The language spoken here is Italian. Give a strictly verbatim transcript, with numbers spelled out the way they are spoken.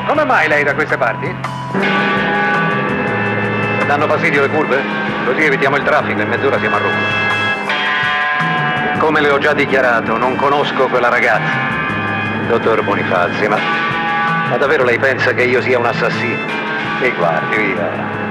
Come mai lei da queste parti? Danno fastidio le curve? Così evitiamo il traffico, in mezz'ora siamo a Roma. Come le ho già dichiarato, non conosco quella ragazza. Dottor Bonifazzi, ma... ma davvero lei pensa che io sia un assassino? Mi guardi, via.